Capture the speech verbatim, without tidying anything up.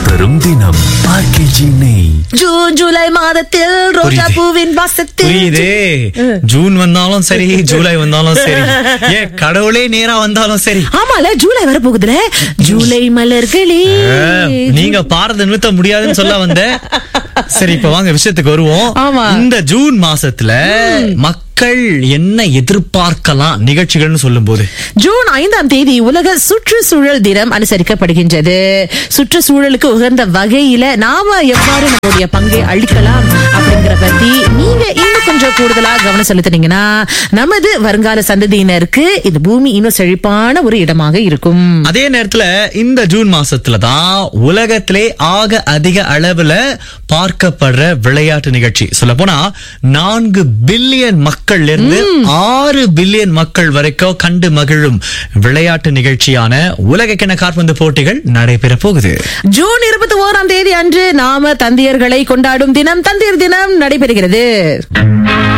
தரும் தினம் ஆர்கேஜி நெய். ஜூன் ஜூலை மாதத்தில் ரோஜா பூவின் வாசத்தில் புரியுதே. ஜூன் வந்தாலும் சரி, ஜூலை வந்தாலும் சரி, ஏன் கடவுளே நேரா வந்தாலும் சரி. ஆமால, ஜூலை வர போகுதுல. ஜூலை மலர்களே, நீங்க பாரத நிறுத்த முடியாதுன்னு சொல்ல வந்த. சரி, இப்ப வாங்க விஷயத்துக்கு வருவோம். ஆமா. இந்த ஜூன் மாசத்துல மக்கள் என்ன எதிர்பார்க்கலாம் நிகழ்ச்சிகள்னு சொல்லும் போது, ஜூன் ஐந்தாம் தேதி உலக சுற்றுச்சூழல் தினம் அனுசரிக்கப்படுகின்றது. சுற்றுச்சூழலுக்கு உகந்த வகையில நாம எவ்வாறு நம்முடைய பங்கை அளிக்கலாம் அப்படிங்கிற பத்தி நீங்க இன்னும் கொஞ்சம் கூடுதலா கவனம் செலுத்தினீங்கன்னா நமது வருங்கால சந்ததியினருக்கு இந்த பூமி இன்னும் செழிப்பான ஒரு இடமாக இருக்கும். அதே நேரத்துல இந்த ஜூன் மாசத்துல தான் உலகத்திலே ஆக அதிக அளவுல பார்க்கப்படுற விளையாட்டு நிகழ்ச்சி, சொல்ல போனா நான்கு பில்லியன் மக்கள் இருந்து ஆறு பில்லியன் மக்கள் வரைக்கும் கண்டு மகிழும் விளையாட்டு நிகழ்ச்சியான உலகக்கிண காற்பந்து போட்டிகள் நடைபெற போகுது. ஜூன் இருபத்தி ஓராம் தேதி அன்று நாம தந்தையர்களை கொண்டாடும் தினம், தந்தையர் தினம் நடைபெறுகிறது.